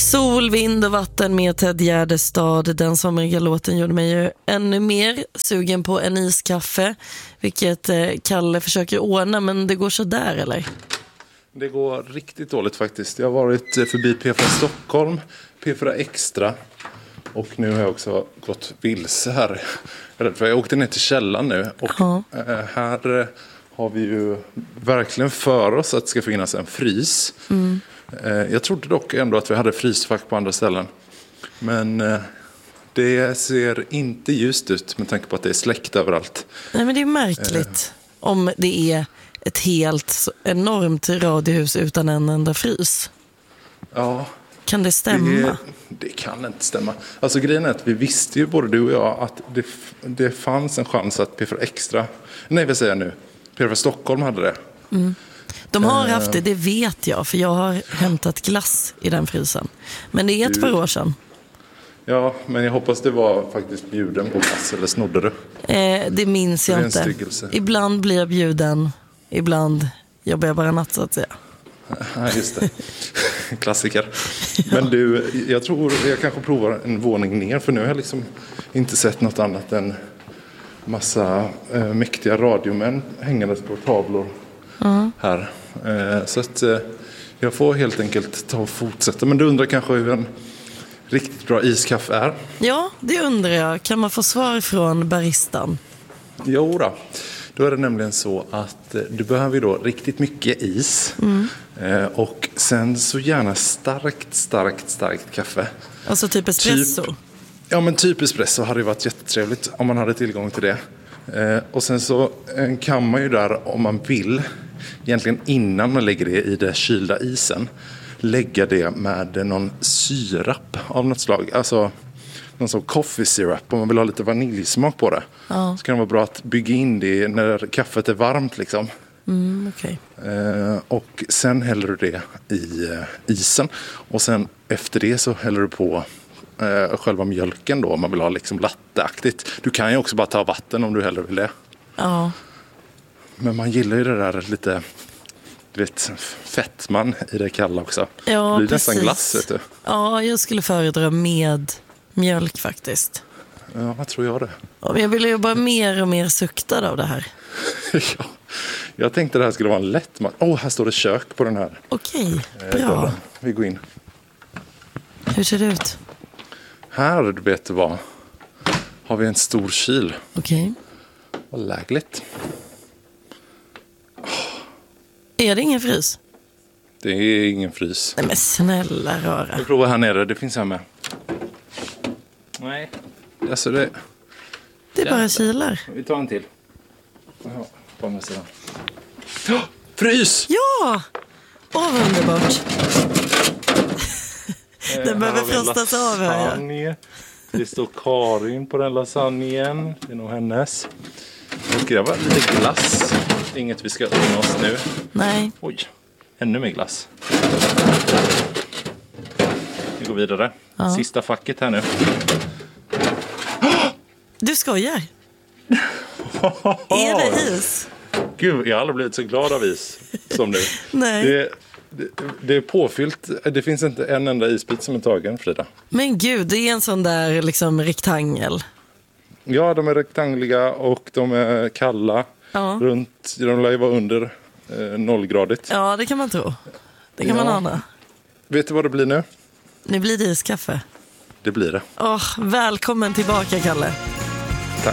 Sol, vind och vatten med Ted Gärdestad. Den somriga låten gjorde mig ju ännu mer sugen på en iskaffe, vilket Kalle försöker ordna, men det går så där, eller? Det går riktigt dåligt faktiskt. Jag har varit förbi P4 Stockholm, P4 Extra och nu har jag också gått vilse här. För jag åkte ner till källan nu och här har vi ju verkligen för oss att det ska finnas en frys. Jag trodde dock ändå att vi hade frysfack på andra ställen. Men det ser inte ljust ut med tanke på att det är släckt överallt. Nej, men det är märkligt om det är ett helt enormt radiohus utan en enda frys. Ja. Kan det stämma? Det kan inte stämma. Alltså grejen är att vi visste ju både du och jag att det fanns en chans att P4 Extra... Nej, vad säger jag nu? P4 Stockholm hade det. De har haft det vet jag. För jag har hämtat glass i den frysen. Men det är ett par år sedan. Ja, men jag hoppas det var faktiskt bjuden på glass. Eller snodde du? Det minns jag inte. Ibland blir jag bjuden. Ibland jobbar jag bara natt, så att säga. Ja, just det. Klassiker. Men du, jag tror jag kanske provar en våning ner. För nu har jag liksom inte sett något annat än massa mäktiga radiomän hängandes på tavlor här. Så att jag får helt enkelt ta och fortsätta. Men du undrar kanske hur en riktigt bra iskaffe är? Ja, det undrar jag. Kan man få svar från baristan? Jo då. Då är det nämligen så att du behöver då riktigt mycket is. Och sen så gärna starkt kaffe. Alltså typ espresso? Ja, men typ espresso hade ju varit jättetrevligt om man hade tillgång till det. Och sen så kan man ju där, om man vill, egentligen innan man lägger det i det kylda isen, lägga det med någon syrap av något slag. Alltså någon sån coffee syrup, om man vill ha lite vaniljsmak på det. Så kan det vara bra att bygga in det när kaffet är varmt liksom. Okay. Och sen häller du det i isen. Och sen efter det så häller du på själva mjölken då, om man vill ha liksom latteaktigt. Du kan ju också bara ta vatten om du hellre vill det. Ja. Men man gillar ju det där lite, du vet, fettman i det kalla också. Ja, det blir precis. Nästan glass, vet du. Ja, jag skulle föredra med mjölk faktiskt. Ja, vad tror jag det? Ja, jag vill ju bara mer och mer suktad av det här. Ja, jag tänkte det här skulle vara en lätt mat. Här står det kök på den här. Okej, bra. Vi går in. Hur ser det ut? Här, du vet vad, har vi en stor kyl. Okej. Vad lägligt. Är det ingen frys? Det är ingen frys. Nej, men snälla rara. Vi provar här nere, det finns här med. Nej. Alltså det är bara kylar. Vi tar en till. Ja, på andra sidan. Frys! Ja! Vad underbart. Den behöver frostas av här. Det står Karin på den lasagnen. Det är nog hennes. Och det var lite glass. Inget vi ska unna oss nu. Nej. Oj, ännu mer glass. Vi går vidare. Sista facket här nu. Du skojar? Är det is? Gud, jag har aldrig blivit så glad av is som nu. Nej. Det är påfyllt. Det finns inte en enda isbit som är tagen, Frida. Men gud, det är en sån där liksom rektangel. Ja, de är rektangliga och de är kalla. Runt, de lär ju vara under 0-gradigt. Ja, det kan man tro. Det kan man ana. Vet du vad det blir nu? Nu blir det iskaffe. Det blir det. Välkommen tillbaka, Kalle.